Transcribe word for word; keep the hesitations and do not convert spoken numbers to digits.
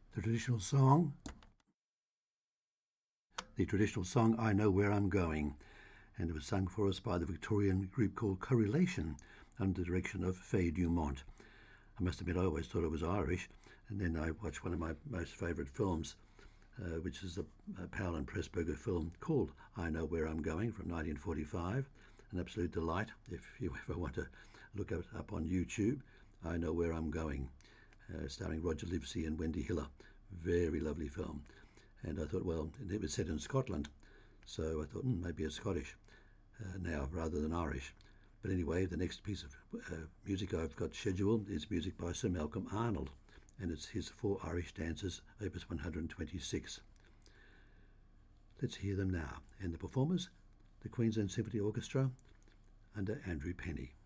The traditional song, the traditional song I Know Where I'm Going, and it was sung for us by the Victorian group called Correlation under the direction of Faye Dumont. I must admit I always thought it was Irish, and then I watched one of my most favourite films, uh, which is a, a Powell and Pressburger film called I Know Where I'm Going from nineteen forty-five. An absolute delight if you ever want to look it up on YouTube. I Know Where I'm Going, uh, starring Roger Livesey and Wendy Hiller. Very lovely film. And I thought, well, it was set in Scotland, so I thought mm, maybe it's Scottish uh, now rather than Irish. But anyway, the next piece of uh, music I've got scheduled is music by Sir Malcolm Arnold, and it's his Four Irish Dances, opus one hundred twenty-six. Let's hear them now. And the performers, the Queensland Symphony Orchestra under Andrew Penny.